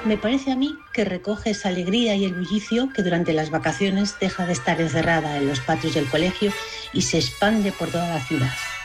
Me parece a mí que recoge esa alegría y el bullicio que durante las vacaciones deja de estar encerrada en los patios del colegio y se expande por toda la ciudad.